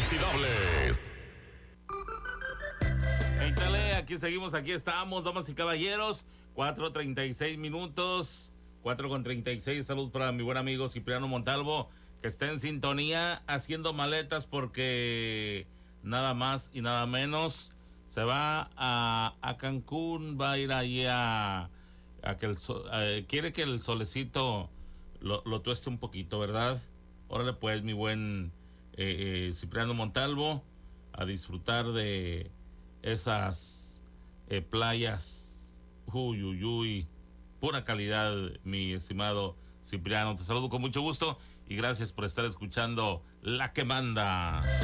inoxidables. Échale, aquí seguimos, aquí estamos, damas y caballeros. 4:36 minutos. 4:36. Salud para mi buen amigo Cipriano Montalvo, que está en sintonía haciendo maletas porque nada más y nada menos se va a Cancún, va a ir ahí a que quiere que el solecito lo tueste un poquito, ¿verdad? Órale pues, mi buen Cipriano Montalvo, a disfrutar de esas playas. Uy, uy, uy, pura calidad, mi estimado Cipriano. Te saludo con mucho gusto y gracias por estar escuchando La que Manda.